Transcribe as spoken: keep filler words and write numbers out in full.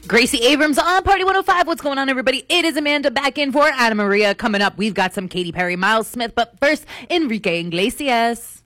Gracie Abrams on Party one oh five. What's going on, everybody? It is Amanda back in for Anna Maria. Coming up, we've got some Katy Perry, Miles Smith, but first, Enrique Iglesias.